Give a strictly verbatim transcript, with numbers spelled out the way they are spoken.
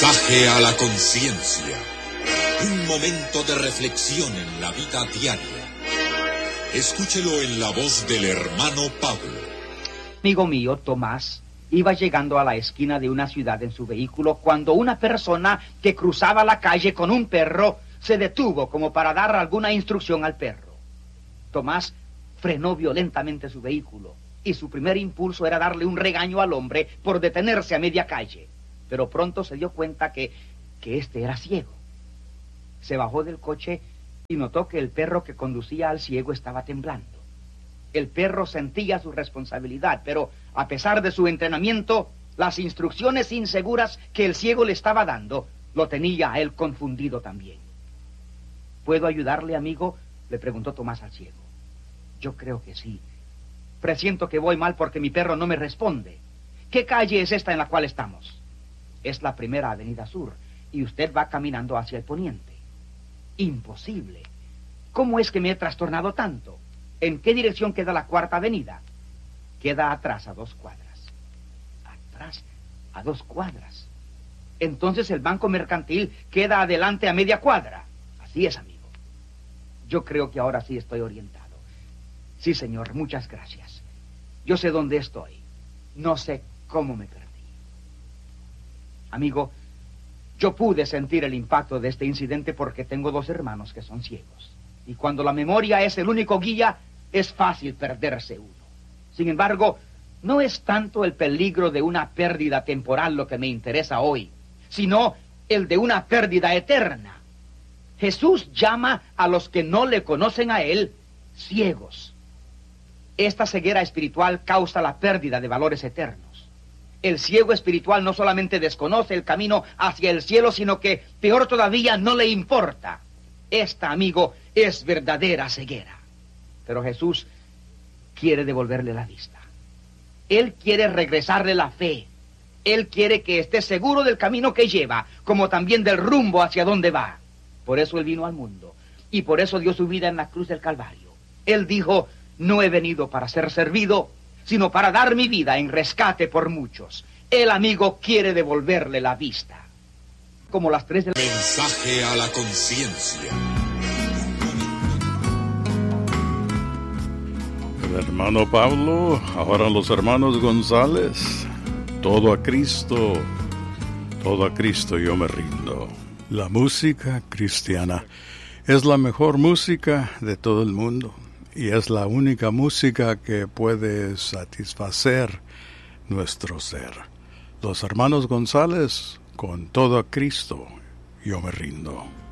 Mensaje a la conciencia. Un momento de reflexión en la vida diaria. Escúchelo en la voz del hermano Pablo. Amigo mío, Tomás, iba llegando a la esquina de una ciudad en su vehículo cuando una persona que cruzaba la calle con un perro se detuvo como para dar alguna instrucción al perro. Tomás frenó violentamente su vehículo y su primer impulso era darle un regaño al hombre por detenerse a media calle. Pero pronto se dio cuenta que, que este era ciego. Se bajó del coche y notó que el perro que conducía al ciego estaba temblando. El perro sentía su responsabilidad, pero a pesar de su entrenamiento, las instrucciones inseguras que el ciego le estaba dando lo tenía a él confundido también. ¿Puedo ayudarle, amigo?, le preguntó Tomás al ciego. Yo creo que sí. Presiento que voy mal porque mi perro no me responde. ¿Qué calle es esta en la cual estamos? Es la primera avenida sur, y usted va caminando hacia el poniente. Imposible. ¿Cómo es que me he trastornado tanto? ¿En qué dirección queda la cuarta avenida? Queda atrás a dos cuadras. ¿Atrás a dos cuadras? Entonces el banco mercantil queda adelante a media cuadra. Así es, amigo. Yo creo que ahora sí estoy orientado. Sí, señor, muchas gracias. Yo sé dónde estoy. No sé cómo me perdí. Amigo, yo pude sentir el impacto de este incidente porque tengo dos hermanos que son ciegos. Y cuando la memoria es el único guía, es fácil perderse uno. Sin embargo, no es tanto el peligro de una pérdida temporal lo que me interesa hoy, sino el de una pérdida eterna. Jesús llama a los que no le conocen a Él ciegos. Esta ceguera espiritual causa la pérdida de valores eternos. El ciego espiritual no solamente desconoce el camino hacia el cielo, sino que, peor todavía, no le importa. Esta, amigo, es verdadera ceguera. Pero Jesús quiere devolverle la vista. Él quiere regresarle la fe. Él quiere que esté seguro del camino que lleva, como también del rumbo hacia donde va. Por eso Él vino al mundo, y por eso dio su vida en la cruz del Calvario. Él dijo, no he venido para ser servido, sino para dar mi vida en rescate por muchos. El amigo quiere devolverle la vista. Como las tres de la... Mensaje a la conciencia. El hermano Pablo, ahora los hermanos González. Todo a Cristo, todo a Cristo yo me rindo. La música cristiana es la mejor música de todo el mundo. Y es la única música que puede satisfacer nuestro ser. Los hermanos González, con todo a Cristo, yo me rindo.